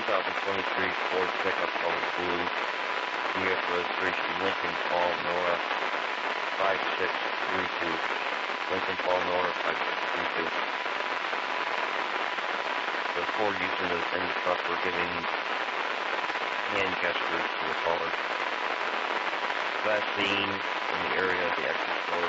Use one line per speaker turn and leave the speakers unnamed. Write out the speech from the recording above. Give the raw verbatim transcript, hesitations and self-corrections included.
thousand twenty-three Ford pickup color blue. Vehicle registration Lincoln Paul Nora five six three two. Lincoln Paul Nora five six three two. The four users in the truck were giving hand gestures to the caller. Last seen in the area of the exit door